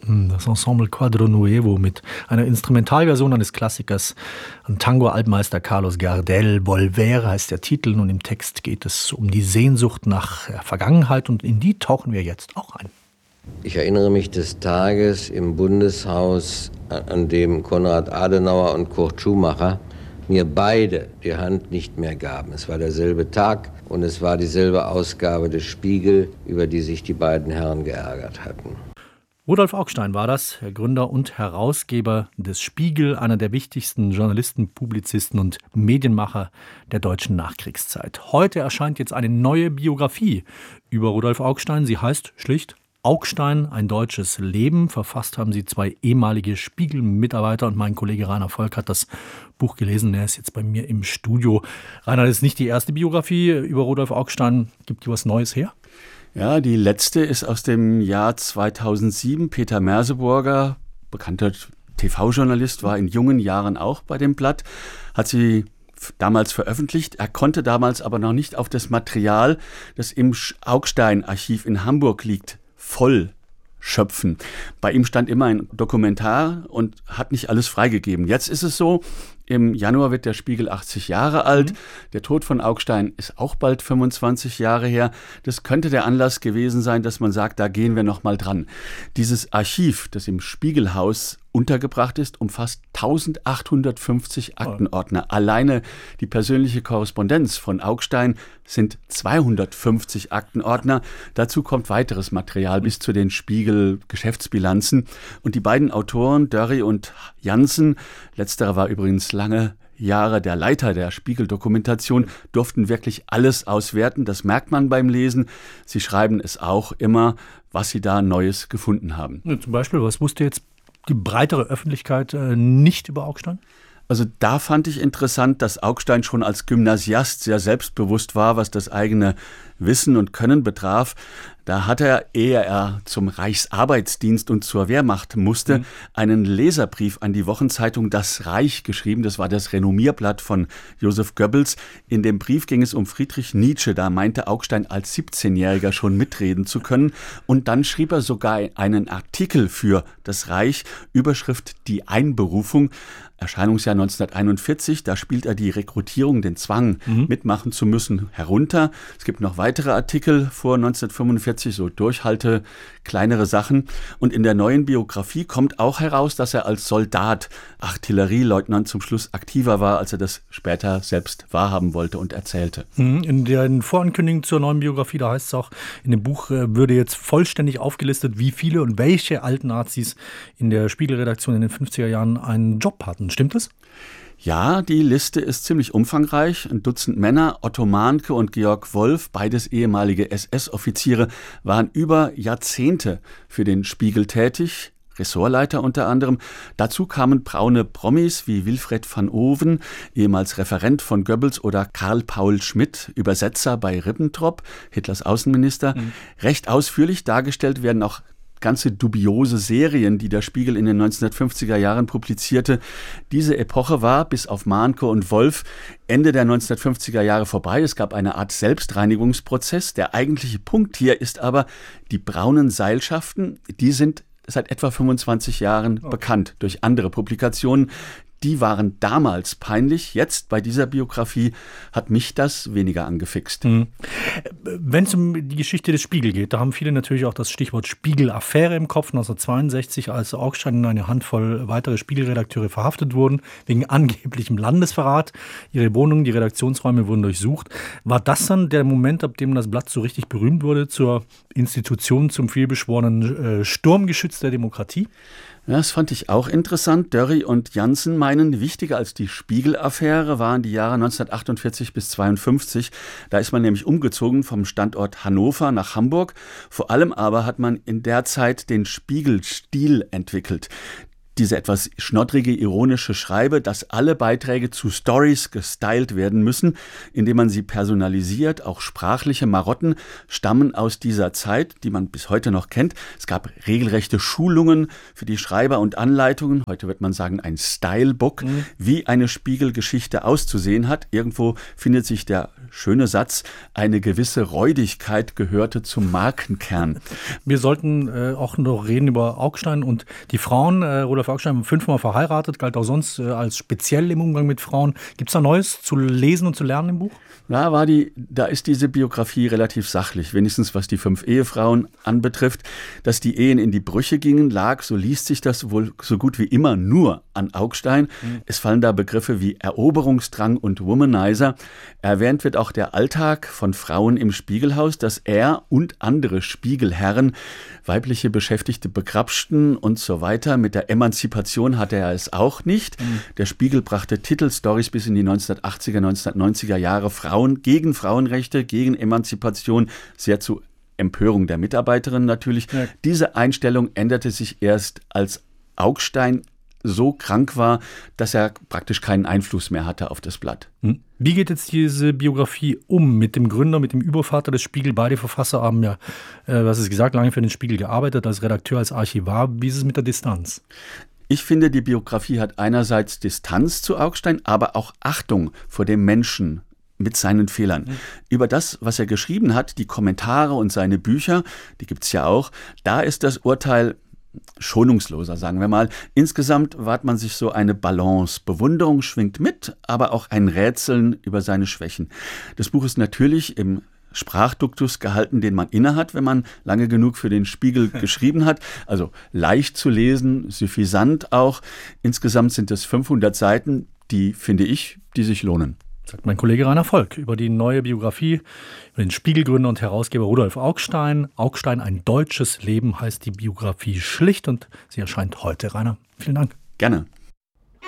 Das Ensemble Quadro Nuevo mit einer Instrumentalversion eines Klassikers, ein Tango-Altmeister Carlos Gardel. Volver heißt der Titel und im Text geht es um die Sehnsucht nach Vergangenheit und in die tauchen wir jetzt auch ein. Ich erinnere mich des Tages im Bundeshaus, an dem Konrad Adenauer und Kurt Schumacher mir beide die Hand nicht mehr gaben. Es war derselbe Tag und es war dieselbe Ausgabe des Spiegel, über die sich die beiden Herren geärgert hatten. Rudolf Augstein war das, Herr Gründer und Herausgeber des Spiegel, einer der wichtigsten Journalisten, Publizisten und Medienmacher der deutschen Nachkriegszeit. Heute erscheint jetzt eine neue Biografie über Rudolf Augstein. Sie heißt schlicht Augstein, ein deutsches Leben. Verfasst haben sie zwei ehemalige Spiegel-Mitarbeiter und mein Kollege Rainer Volk hat das Buch gelesen. Er ist jetzt bei mir im Studio. Rainer, das ist nicht die erste Biografie über Rudolf Augstein. Gibt die was Neues her? Ja, die letzte ist aus dem Jahr 2007. Peter Merseburger, bekannter TV-Journalist, war in jungen Jahren auch bei dem Blatt, hat sie damals veröffentlicht. Er konnte damals aber noch nicht auf das Material, das im Augstein-Archiv in Hamburg liegt, voll schöpfen. Bei ihm stand immer ein Dokumentar und hat nicht alles freigegeben. Jetzt ist es so, im Januar wird der Spiegel 80 Jahre alt. Der Tod von Augstein ist auch bald 25 Jahre her. Das könnte der Anlass gewesen sein, dass man sagt, da gehen wir noch mal dran. Dieses Archiv, das im Spiegelhaus untergebracht ist, umfasst 1850 Aktenordner. Alleine die persönliche Korrespondenz von Augstein sind 250 Aktenordner. Dazu kommt weiteres Material bis zu den Spiegel-Geschäftsbilanzen. Und die beiden Autoren, Dörry und Jansen, letzterer war übrigens lange Jahre der Leiter der Spiegel-Dokumentation, durften wirklich alles auswerten. Das merkt man beim Lesen. Sie schreiben es auch immer, was sie da Neues gefunden haben. Ja, zum Beispiel, was wusste jetzt die breitere Öffentlichkeit nicht über Augstein? Also da fand ich interessant, dass Augstein schon als Gymnasiast sehr selbstbewusst war, was das eigene Wissen und Können betraf. Da hat er, ehe er zum Reichsarbeitsdienst und zur Wehrmacht musste, einen Leserbrief an die Wochenzeitung Das Reich geschrieben. Das war das Renommierblatt von Joseph Goebbels. In dem Brief ging es um Friedrich Nietzsche. Da meinte Augstein als 17-Jähriger schon mitreden zu können. Und dann schrieb er sogar einen Artikel für Das Reich, Überschrift Die Einberufung. Erscheinungsjahr 1941, da spielt er die Rekrutierung, den Zwang, mitmachen zu müssen, herunter. Es gibt noch weitere Artikel vor 1945, so Durchhalte, kleinere Sachen. Und in der neuen Biografie kommt auch heraus, dass er als Soldat, Artillerieleutnant zum Schluss aktiver war, als er das später selbst wahrhaben wollte und erzählte. In den Vorankündigungen zur neuen Biografie, da heißt es auch, in dem Buch würde jetzt vollständig aufgelistet, wie viele und welche Altnazis in der Spiegelredaktion in den 50er Jahren einen Job hatten. Stimmt das? Ja, die Liste ist ziemlich umfangreich. Ein Dutzend Männer, Otto Mahnke und Georg Wolf, beides ehemalige SS-Offiziere, waren über Jahrzehnte für den Spiegel tätig. Ressortleiter unter anderem. Dazu kamen braune Promis wie Wilfred van Oven, ehemals Referent von Goebbels, oder Karl Paul Schmidt, Übersetzer bei Ribbentrop, Hitlers Außenminister. Recht ausführlich dargestellt werden auch ganze dubiose Serien, die der Spiegel in den 1950er Jahren publizierte. Diese Epoche war, bis auf Mahnke und Wolf, Ende der 1950er Jahre vorbei. Es gab eine Art Selbstreinigungsprozess. Der eigentliche Punkt hier ist aber, die braunen Seilschaften, die sind seit etwa 25 Jahren bekannt durch andere Publikationen. Die waren damals peinlich. Jetzt bei dieser Biografie hat mich das weniger angefixt. Wenn es um die Geschichte des Spiegel geht, da haben viele natürlich auch das Stichwort Spiegel-Affäre im Kopf. 1962, als Augstein und eine Handvoll weitere Spiegelredakteure verhaftet wurden, wegen angeblichem Landesverrat. Ihre Wohnungen, die Redaktionsräume wurden durchsucht. War das dann der Moment, ab dem das Blatt so richtig berühmt wurde, zur Institution, zum vielbeschworenen Sturmgeschütz der Demokratie? Ja, das fand ich auch interessant. Dörry und Jansen meinen, wichtiger als die Spiegel-Affäre waren die Jahre 1948 bis 1952. Da ist man nämlich umgezogen vom Standort Hannover nach Hamburg. Vor allem aber hat man in der Zeit den Spiegel-Stil entwickelt. diese etwas schnoddrige, ironische Schreibe, dass alle Beiträge zu Stories gestylt werden müssen, indem man sie personalisiert. Auch sprachliche Marotten stammen aus dieser Zeit, die man bis heute noch kennt. Es gab regelrechte Schulungen für die Schreiber und Anleitungen. Heute wird man sagen, ein Stylebook, wie eine Spiegelgeschichte auszusehen hat. Irgendwo findet sich der schöne Satz, eine gewisse Räudigkeit gehörte zum Markenkern. Wir sollten auch noch reden über Augstein und die Frauen. Rudolf Augstein war 5-mal verheiratet, galt auch sonst als speziell im Umgang mit Frauen. Gibt es da Neues zu lesen und zu lernen im Buch? Da ist diese Biografie relativ sachlich, wenigstens was die 5 Ehefrauen anbetrifft. Dass die Ehen in die Brüche gingen, lag, so liest sich das wohl so gut wie immer, nur an Augstein. Es fallen da Begriffe wie Eroberungsdrang und Womanizer. Erwähnt wird auch der Alltag von Frauen im Spiegelhaus, dass er und andere Spiegelherren weibliche Beschäftigte begrapschten und so weiter. Mit der Emanzipation hatte er es auch nicht. Der Spiegel brachte Titelstories bis in die 1980er, 1990er Jahre. Frauen gegen Frauenrechte, gegen Emanzipation, sehr zu Empörung der Mitarbeiterin natürlich. Ja. Diese Einstellung änderte sich erst, als Augstein so krank war, dass er praktisch keinen Einfluss mehr hatte auf das Blatt. Wie geht jetzt diese Biografie um mit dem Gründer, mit dem Übervater des Spiegel? Beide Verfasser haben ja, was ist gesagt, lange für den Spiegel gearbeitet, als Redakteur, als Archivar. Wie ist es mit der Distanz? Ich finde, die Biografie hat einerseits Distanz zu Augstein, aber auch Achtung vor dem Menschen mit seinen Fehlern. Über das, was er geschrieben hat, die Kommentare und seine Bücher, die gibt es ja auch, da ist das Urteil schonungsloser, sagen wir mal. Insgesamt wahrt man sich so eine Balance. Bewunderung schwingt mit, aber auch ein Rätseln über seine Schwächen. Das Buch ist natürlich im Sprachduktus gehalten, den man innehat, wenn man lange genug für den Spiegel geschrieben hat. Also leicht zu lesen, suffisant auch. Insgesamt sind es 500 Seiten, die, finde ich, die sich lohnen. Sagt mein Kollege Rainer Volk über die neue Biografie, über den Spiegelgründer und Herausgeber Rudolf Augstein. Augstein, ein deutsches Leben heißt die Biografie schlicht und sie erscheint heute. Rainer, vielen Dank. Gerne.